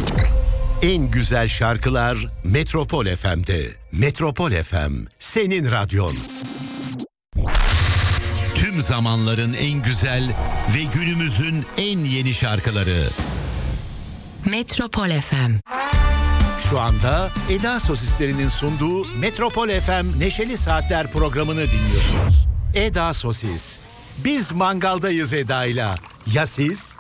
En güzel şarkılar Metropol FM'de. Metropol FM, senin radyon. Tüm zamanların en güzel ve günümüzün en yeni şarkıları. Metropol FM. Şu anda Eda Sosislerinin sunduğu Metropol FM Neşeli Saatler programını dinliyorsunuz. Eda Sosis. Biz mangaldayız Eda'yla. Ya siz?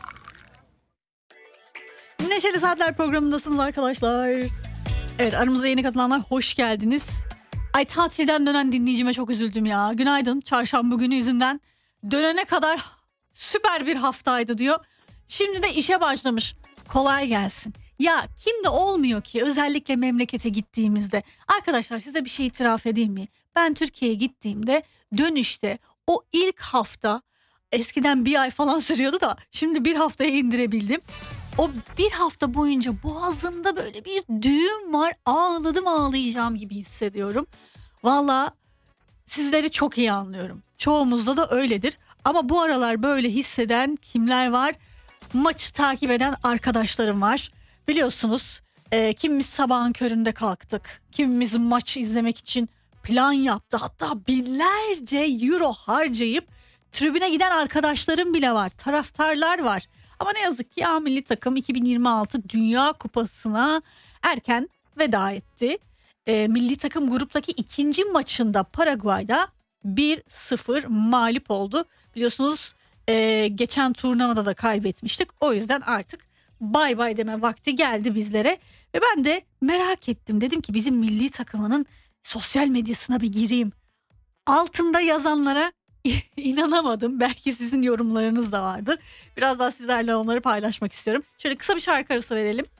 Neşeli Saatler programındasınız arkadaşlar. Evet, aramıza yeni katılanlar hoş geldiniz. Ay, tatilden dönen dinleyicime çok üzüldüm ya. Günaydın, çarşamba günü yüzünden dönene kadar süper bir haftaydı diyor. Şimdi de işe başlamış. Kolay gelsin. Ya kimde olmuyor ki, özellikle memlekete gittiğimizde. Arkadaşlar, size bir şey itiraf edeyim mi? Ben Türkiye'ye gittiğimde dönüşte o ilk hafta, eskiden bir ay falan sürüyordu da şimdi bir haftaya indirebildim. O bir hafta boyunca boğazımda böyle bir düğüm var. Ağladım, ağlayacağım gibi hissediyorum. Valla sizleri çok iyi anlıyorum. Çoğumuzda da öyledir. Ama bu aralar böyle hisseden kimler var? Maçı takip eden arkadaşlarım var. Biliyorsunuz kimimiz sabahın köründe kalktık. Kimimiz maç izlemek için plan yaptı. Hatta binlerce euro harcayıp tribüne giden arkadaşlarım bile var. Taraftarlar var. Ama ne yazık ki A milli takım 2026 Dünya Kupası'na erken veda etti. Milli takım gruptaki ikinci maçında Paraguay'da 1-0 mağlup oldu. Biliyorsunuz geçen turnuvada da kaybetmiştik. O yüzden artık bay bay deme vakti geldi bizlere. Ve ben de merak ettim. Dedim ki bizim milli takımının sosyal medyasına bir gireyim. Altında yazanlara İnanamadım. Belki sizin yorumlarınız da vardır. Biraz daha sizlerle onları paylaşmak istiyorum. Şöyle kısa bir şarkı arası verelim.